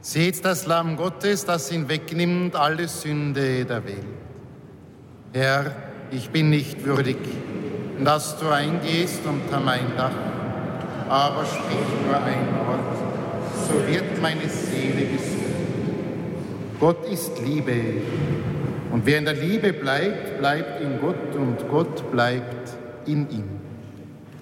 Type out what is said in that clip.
Seht das Lamm Gottes, das hinwegnimmt alle Sünde der Welt. Herr, ich bin nicht würdig, dass du eingehst unter mein Dach, aber sprich nur ein Wort, so wird meine Seele gesund. Gott ist Liebe, und wer in der Liebe bleibt, bleibt in Gott und Gott bleibt in ihm.